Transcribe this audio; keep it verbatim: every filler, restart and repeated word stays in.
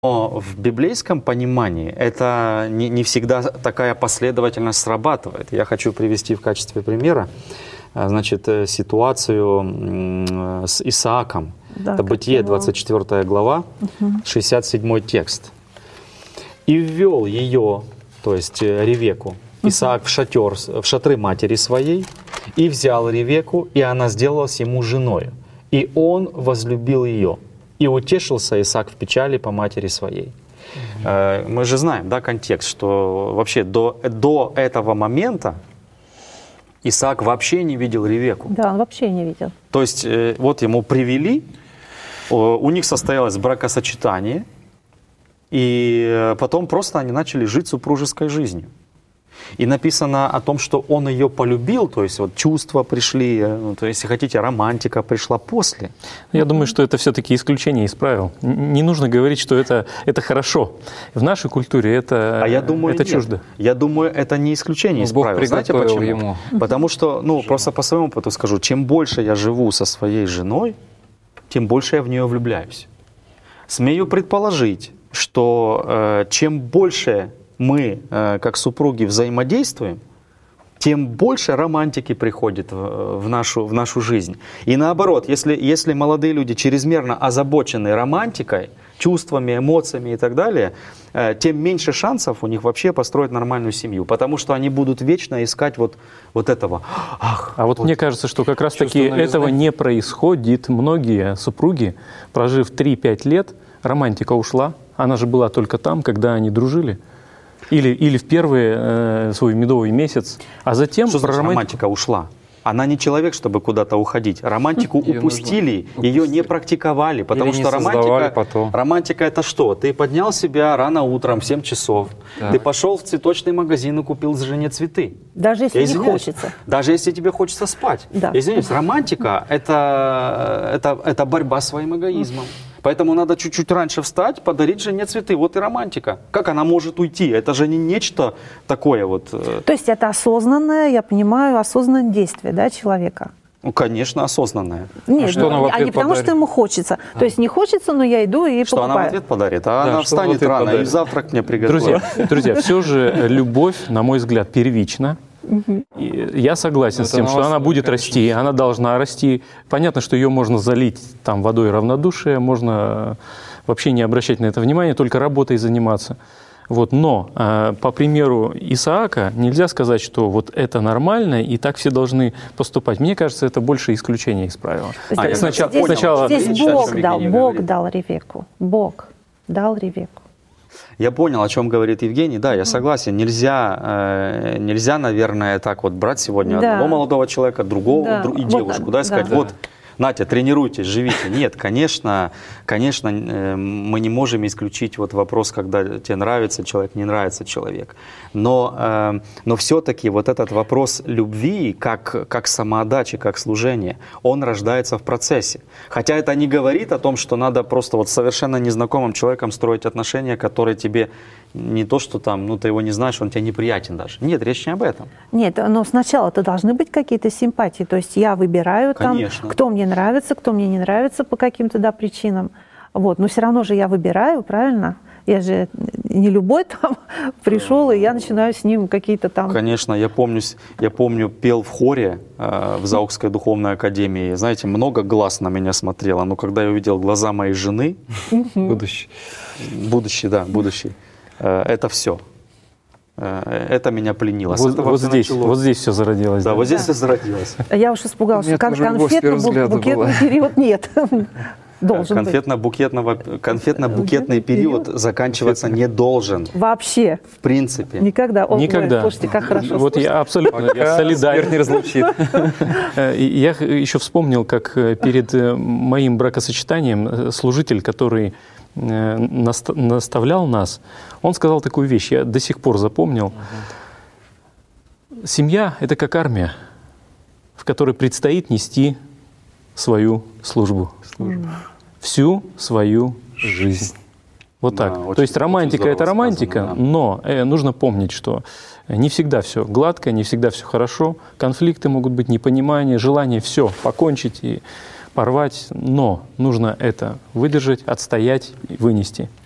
Но в библейском понимании это не, не всегда такая последовательность срабатывает. Я хочу привести в качестве примера, значит, ситуацию с Исааком. Да, это Бытие, двадцать четвёртая глава, угу. шестьдесят седьмой текст. «И ввел ее, то есть Ревеку, Исаак в шатер, в шатры матери своей, и взял Ревеку, и она сделалась ему женой. И он возлюбил ее. И утешился Исаак в печали по матери своей». Mm-hmm. Мы же знаем, да, контекст, что вообще до, до этого момента Исаак вообще не видел Ревеку. Да, он вообще не видел. То есть вот ему привели, у них состоялось бракосочетание, и потом просто они начали жить супружеской жизнью. И написано о том, что он ее полюбил, то есть вот чувства пришли, ну, то есть, если хотите, романтика пришла после. Я думаю, что это все-таки исключение из правил. Не нужно говорить, что это, это хорошо. В нашей культуре это, а я думаю, это нет. чуждо. Я думаю, это не исключение из Бог правил. Знаете почему? Ему. Потому что, ну, просто по своему опыту скажу, чем больше я живу со своей женой, тем больше я в нее влюбляюсь. Смею предположить, что э, чем больше мы, э, как супруги, взаимодействуем, тем больше романтики приходит в, в, нашу, в нашу жизнь. И наоборот, если, если молодые люди чрезмерно озабочены романтикой, чувствами, эмоциями и так далее, э, тем меньше шансов у них вообще построить нормальную семью, потому что они будут вечно искать вот, вот этого. Ах, а вот, вот мне кажется, что как раз-таки этого не происходит. Многие супруги, прожив три-пять лет, романтика ушла. Она же была только там, когда они дружили. Или, или в первый э, свой медовый месяц, а затем... Что значит романтика ушла? Она не человек, чтобы куда-то уходить. Романтику ее упустили, нужно... ее не практиковали, потому или что романтика, романтика это что? Ты поднял себя рано утром в семь часов, да. Ты пошел в цветочный магазин и купил жене цветы. Даже если не хочется. Даже если тебе хочется спать. Да. Извините, романтика это, это, это борьба с своим эгоизмом. Поэтому надо чуть-чуть раньше встать, подарить жене цветы. Вот и романтика. Как она может уйти? Это же не нечто такое вот. То есть это осознанное, я понимаю, осознанное действие, да, человека? Ну, конечно, осознанное. Нет, а, что ну, она в ответ а не потому, подарит? что ему хочется. А. То есть не хочется, но я иду и что покупаю. Что она в ответ подарит? А да, она встанет рано подарит. И завтрак мне приготовит. Друзья, друзья, все же любовь, на мой взгляд, первична. И я согласен это с тем, что она будет конечно. расти, она должна расти. Понятно, что ее можно залить там, водой равнодушия, можно вообще не обращать на это внимания, только работой заниматься. Вот. Но, э, по примеру Исаака, нельзя сказать, что вот это нормально, и так все должны поступать. Мне кажется, это больше исключение из правила. А, а сначала, здесь сначала... здесь Бог дал, Бог дал Ревеку. Бог дал Ревеку. Я понял, о чем говорит Евгений. Да, я согласен. Нельзя, э, нельзя, наверное, так вот брать сегодня да. одного молодого человека, другого да. друг, и вот девушку, так, да, и сказать, да. вот, Натя, тренируйтесь, живите. Нет, конечно, конечно, э, мы не можем исключить вот вопрос, когда тебе нравится человек, не нравится человек. Но, э, но все-таки вот этот вопрос любви, как, как самоотдачи, как служения, он рождается в процессе. Хотя это не говорит о том, что надо просто вот с совершенно незнакомым человеком строить отношения, которые тебе не то, что там, ну ты его не знаешь, он тебе неприятен даже. Нет, речь не об этом. Нет, но сначала-то должны быть какие-то симпатии. То есть я выбираю там, кто мне нравится, кто мне не нравится по каким-то да, причинам. Вот. Но все равно же я выбираю, правильно? Я же не любой там пришел, и я начинаю с ним какие-то там... Конечно, я помню, я помню пел в хоре э, в Заокской духовной академии. Знаете, много глаз на меня смотрело, но когда я увидел глаза моей жены, будущий, будущий, да, будущий, э, это все. Это меня пленило. Вот, вот, здесь, вот здесь все зародилось. Да, да? вот здесь да. все зародилось. Я уж испугалась, что конфетно-букетный период нет. Конфетно-букетный конфетно период заканчиваться не должен. Вообще. В принципе. Никогда. О, Никогда. Ой, слушайте, как хорошо. Вот слушайте. Я абсолютно я солидарен. Не разлучит. Я еще вспомнил, как перед моим бракосочетанием служитель, который наставлял нас, он сказал такую вещь, я до сих пор запомнил. Семья — это как армия, в которой предстоит нести свою службу. службу. Всю свою жизнь. Вот так. Да, то есть романтика — это романтика, сказано, да. но э, нужно помнить, что не всегда все гладко, не всегда все хорошо, конфликты могут быть, непонимание, желание все покончить и порвать, но нужно это выдержать, отстоять и вынести.